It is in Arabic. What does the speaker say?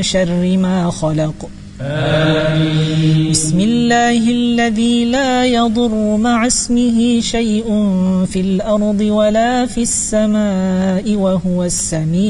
شر ما خلق. آمين. بسم الله الذي لا يضر مع اسمه شيء في الأرض ولا في السماء وهو السميع